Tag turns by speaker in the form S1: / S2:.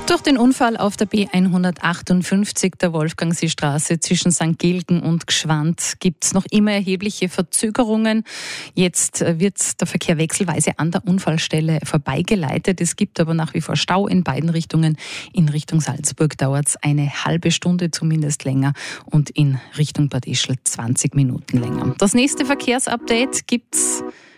S1: Durch den Unfall auf der B158 der Wolfgangseestraße zwischen St. Gilgen und Gschwand gibt es noch immer erhebliche Verzögerungen. Jetzt wird der Verkehr wechselweise an der Unfallstelle vorbeigeleitet. Es gibt aber nach wie vor Stau in beiden Richtungen. In Richtung Salzburg dauert es eine halbe Stunde zumindest länger und in Richtung Bad Ischl 20 Minuten länger. Das nächste Verkehrsupdate gibt's